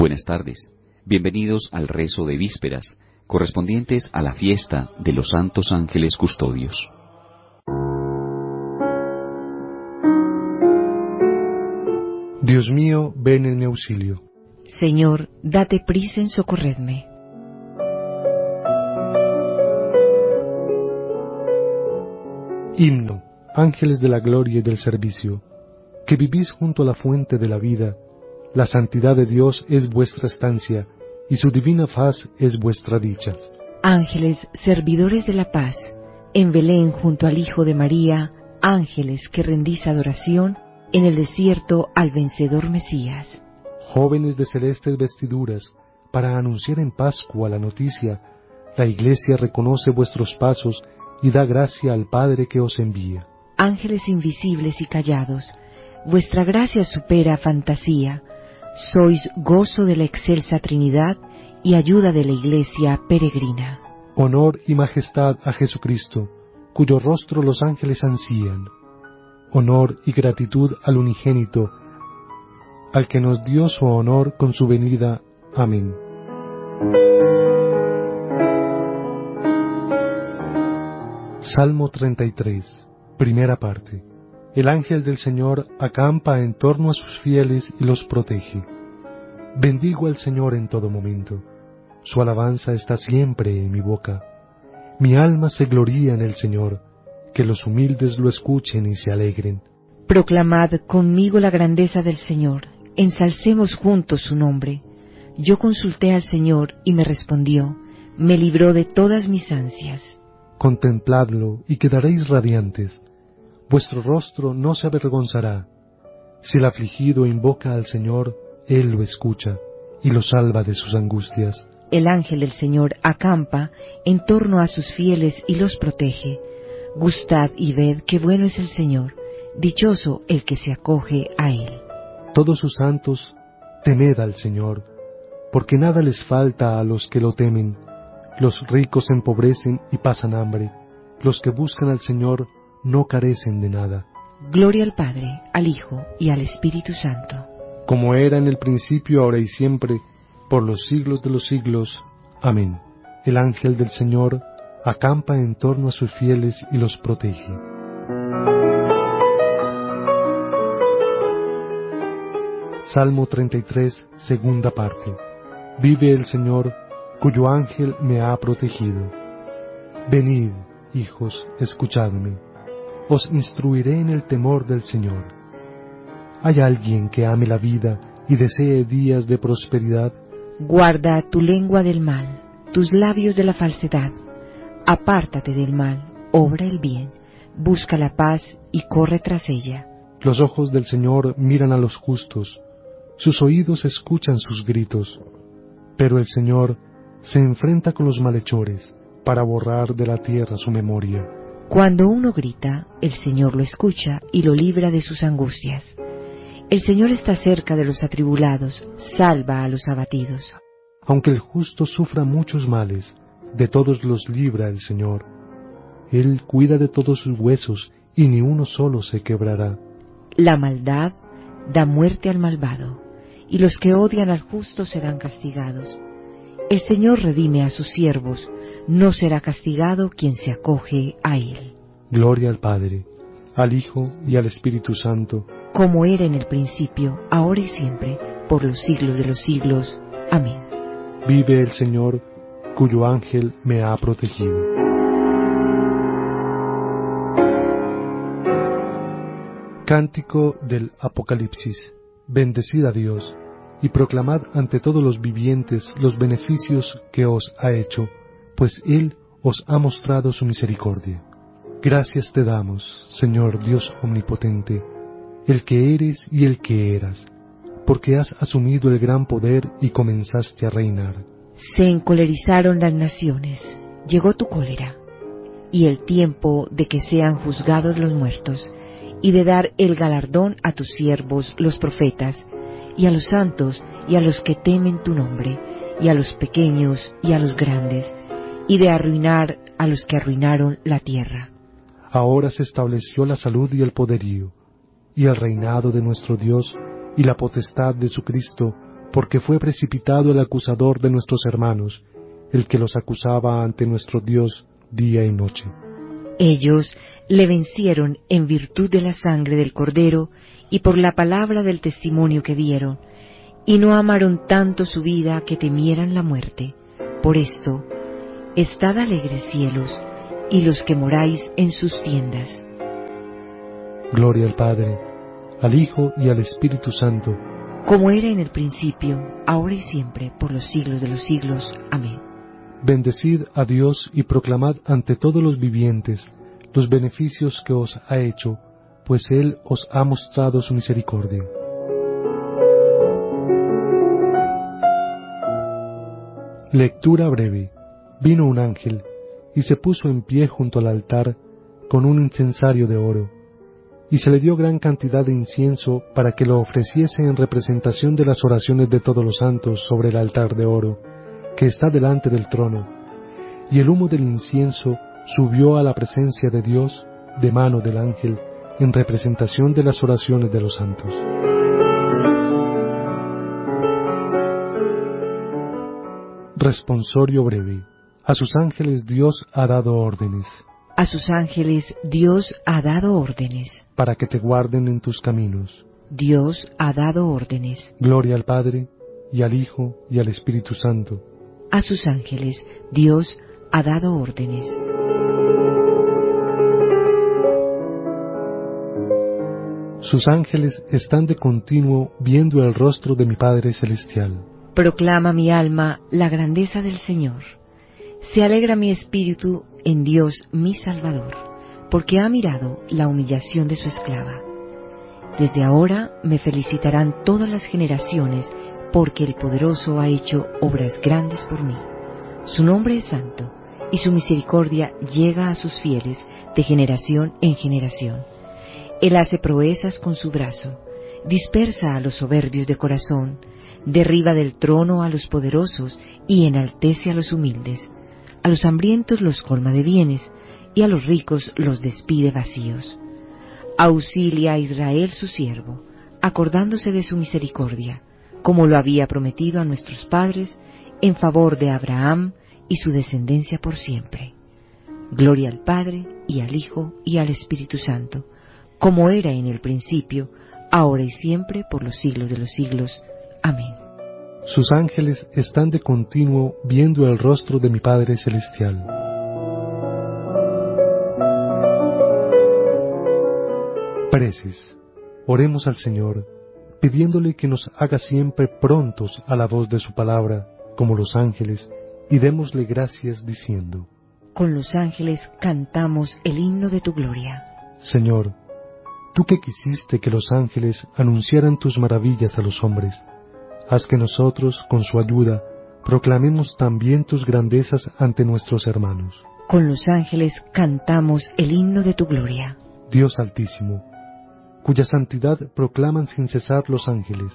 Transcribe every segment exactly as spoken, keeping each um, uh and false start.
Buenas tardes. Bienvenidos al rezo de vísperas, correspondientes a la fiesta de los santos ángeles custodios. Dios mío, ven en mi auxilio. Señor, date prisa en socorrerme. Himno, ángeles de la gloria y del servicio, que vivís junto a la fuente de la vida, la santidad de Dios es vuestra estancia, y su divina faz es vuestra dicha. Ángeles, servidores de la paz, en Belén junto al Hijo de María, ángeles que rendís adoración en el desierto al vencedor Mesías. Jóvenes de celestes vestiduras, para anunciar en Pascua la noticia, la Iglesia reconoce vuestros pasos y da gracia al Padre que os envía. Ángeles invisibles y callados, vuestra gracia supera fantasía, sois gozo de la excelsa Trinidad y ayuda de la Iglesia peregrina. Honor y majestad a Jesucristo, cuyo rostro los ángeles ansían. Honor y gratitud al unigénito, al que nos dio su honor con su venida. Amén. Salmo treinta y tres, primera parte. El ángel del Señor acampa en torno a sus fieles y los protege. Bendigo al Señor en todo momento. Su alabanza está siempre en mi boca. Mi alma se gloría en el Señor. Que los humildes lo escuchen y se alegren. Proclamad conmigo la grandeza del Señor. Ensalcemos juntos su nombre. Yo consulté al Señor y me respondió. Me libró de todas mis ansias. Contempladlo y quedaréis radiantes. Vuestro rostro no se avergonzará. Si el afligido invoca al Señor, Él lo escucha y lo salva de sus angustias. El ángel del Señor acampa en torno a sus fieles y los protege. Gustad y ved qué bueno es el Señor, dichoso el que se acoge a Él. Todos sus santos, temed al Señor, porque nada les falta a los que lo temen. Los ricos se empobrecen y pasan hambre. Los que buscan al Señor no carecen de nada. Gloria al Padre, al Hijo y al Espíritu Santo. Como era en el principio, ahora y siempre, por los siglos de los siglos. Amén. El ángel del Señor acampa en torno a sus fieles y los protege. Salmo treinta y tres, segunda parte. Vive el Señor, cuyo ángel me ha protegido. Venid, hijos, escuchadme. Os instruiré en el temor del Señor. ¿Hay alguien que ame la vida y desee días de prosperidad? Guarda tu lengua del mal, tus labios de la falsedad. Apártate del mal, obra el bien, busca la paz y corre tras ella. Los ojos del Señor miran a los justos, sus oídos escuchan sus gritos. Pero el Señor se enfrenta con los malhechores para borrar de la tierra su memoria. Cuando uno grita, el Señor lo escucha y lo libra de sus angustias. El Señor está cerca de los atribulados, salva a los abatidos. Aunque el justo sufra muchos males, de todos los libra el Señor. Él cuida de todos sus huesos y ni uno solo se quebrará. La maldad da muerte al malvado, y los que odian al justo serán castigados. El Señor redime a sus siervos, no será castigado quien se acoge a Él. Gloria al Padre, al Hijo y al Espíritu Santo, como era en el principio, ahora y siempre, por los siglos de los siglos. Amén. Vive el Señor, cuyo ángel me ha protegido. Cántico del Apocalipsis. Bendecid a Dios, y proclamad ante todos los vivientes los beneficios que os ha hecho, pues Él os ha mostrado su misericordia. Gracias te damos, Señor Dios omnipotente, el que eres y el que eras, porque has asumido el gran poder y comenzaste a reinar. Se encolerizaron las naciones, llegó tu cólera, y el tiempo de que sean juzgados los muertos, y de dar el galardón a tus siervos los profetas, y a los santos y a los que temen tu nombre, y a los pequeños y a los grandes, y de arruinar a los que arruinaron la tierra. Ahora se estableció la salud y el poderío, y el reinado de nuestro Dios, y la potestad de su Cristo, porque fue precipitado el acusador de nuestros hermanos, el que los acusaba ante nuestro Dios día y noche. Ellos le vencieron en virtud de la sangre del Cordero y por la palabra del testimonio que dieron, y no amaron tanto su vida que temieran la muerte. Por esto, estad alegres cielos, y los que moráis en sus tiendas. Gloria al Padre, al Hijo y al Espíritu Santo, como era en el principio, ahora y siempre, por los siglos de los siglos. Amén. Bendecid a Dios y proclamad ante todos los vivientes los beneficios que os ha hecho, pues Él os ha mostrado su misericordia. Lectura breve. Vino un ángel, y se puso en pie junto al altar con un incensario de oro, y se le dio gran cantidad de incienso para que lo ofreciese en representación de las oraciones de todos los santos sobre el altar de oro, que está delante del trono, y el humo del incienso subió a la presencia de Dios de mano del ángel en representación de las oraciones de los santos. Responsorio breve. A sus ángeles Dios ha dado órdenes. A sus ángeles Dios ha dado órdenes. Para que te guarden en tus caminos. Dios ha dado órdenes. Gloria al Padre, y al Hijo, y al Espíritu Santo. A sus ángeles Dios ha dado órdenes. Sus ángeles están de continuo viendo el rostro de mi Padre Celestial. Proclama mi alma la grandeza del Señor. Se alegra mi espíritu en Dios mi Salvador, porque ha mirado la humillación de su esclava. Desde ahora me felicitarán todas las generaciones, porque el Poderoso ha hecho obras grandes por mí. Su nombre es santo, y su misericordia llega a sus fieles de generación en generación. Él hace proezas con su brazo, dispersa a los soberbios de corazón, derriba del trono a los poderosos y enaltece a los humildes. A los hambrientos los colma de bienes, y a los ricos los despide vacíos. Auxilia a Israel su siervo, acordándose de su misericordia, como lo había prometido a nuestros padres, en favor de Abraham y su descendencia por siempre. Gloria al Padre, y al Hijo, y al Espíritu Santo, como era en el principio, ahora y siempre, por los siglos de los siglos. Amén. Sus ángeles están de continuo viendo el rostro de mi Padre Celestial. Preces. Oremos al Señor, pidiéndole que nos haga siempre prontos a la voz de su palabra, como los ángeles, y démosle gracias diciendo: Con los ángeles cantamos el himno de tu gloria. Señor, tú que quisiste que los ángeles anunciaran tus maravillas a los hombres, haz que nosotros, con su ayuda, proclamemos también tus grandezas ante nuestros hermanos. Con los ángeles cantamos el himno de tu gloria. Dios Altísimo, cuya santidad proclaman sin cesar los ángeles,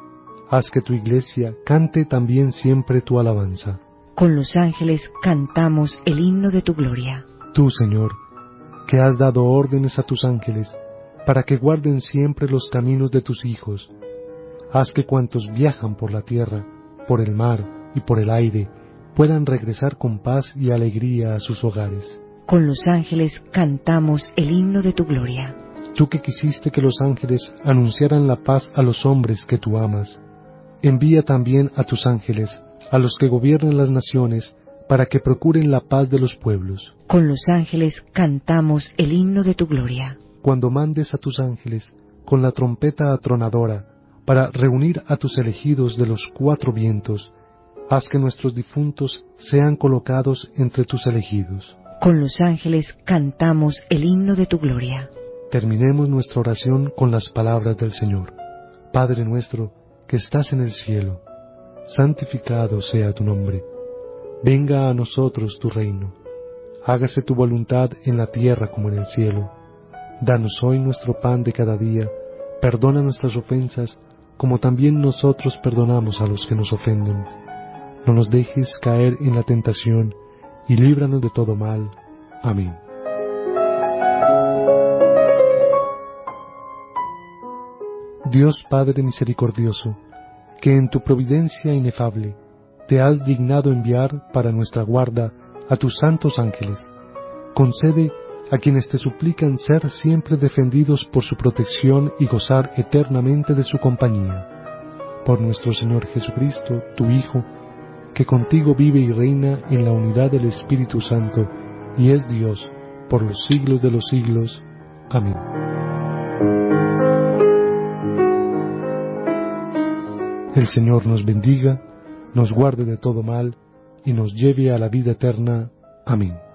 haz que tu iglesia cante también siempre tu alabanza. Con los ángeles cantamos el himno de tu gloria. Tú, Señor, que has dado órdenes a tus ángeles, para que guarden siempre los caminos de tus hijos, haz que cuantos viajan por la tierra, por el mar y por el aire, puedan regresar con paz y alegría a sus hogares. Con los ángeles cantamos el himno de tu gloria. Tú que quisiste que los ángeles anunciaran la paz a los hombres que tú amas, envía también a tus ángeles, a los que gobiernan las naciones, para que procuren la paz de los pueblos. Con los ángeles cantamos el himno de tu gloria. Cuando mandes a tus ángeles, con la trompeta atronadora, para reunir a tus elegidos de los cuatro vientos, haz que nuestros difuntos sean colocados entre tus elegidos. Con los ángeles cantamos el himno de tu gloria. Terminemos nuestra oración con las palabras del Señor. Padre nuestro, que estás en el cielo, santificado sea tu nombre. Venga a nosotros tu reino. Hágase tu voluntad en la tierra como en el cielo. Danos hoy nuestro pan de cada día. Perdona nuestras ofensas, como también nosotros perdonamos a los que nos ofenden. No nos dejes caer en la tentación, y líbranos de todo mal. Amén. Dios Padre misericordioso, que en tu providencia inefable te has dignado enviar para nuestra guarda a tus santos ángeles, concede a quienes te suplican ser siempre defendidos por su protección y gozar eternamente de su compañía. Por nuestro Señor Jesucristo, tu Hijo, que contigo vive y reina en la unidad del Espíritu Santo, y es Dios por los siglos de los siglos. Amén. El Señor nos bendiga, nos guarde de todo mal, y nos lleve a la vida eterna. Amén.